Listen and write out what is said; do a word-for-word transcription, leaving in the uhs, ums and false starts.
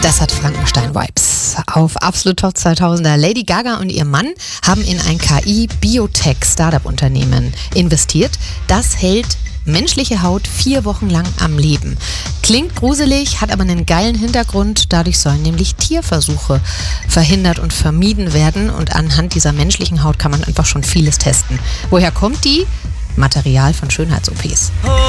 Das hat Frankenstein-Vibes. Auf Absolut Top zweitausender. Lady Gaga und ihr Mann haben in ein K I-Biotech-Startup-Unternehmen investiert. Das hält menschliche Haut vier Wochen lang am Leben. Klingt gruselig, hat aber einen geilen Hintergrund. Dadurch sollen nämlich Tierversuche verhindert und vermieden werden. Und anhand dieser menschlichen Haut kann man einfach schon vieles testen. Woher kommt die? Material von Schönheits-O Ps.